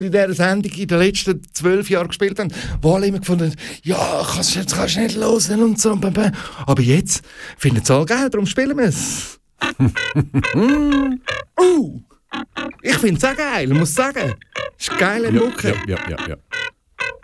in dieser Sendung in den letzten 12 Jahren gespielt haben, wo alle immer gefunden haben, ja, jetzt kannst du nicht hören und so. Aber jetzt finden sie alle geil, darum spielen wir es. Ich finde es auch geil, muss sagen. Das ist geile Mucke. Ja.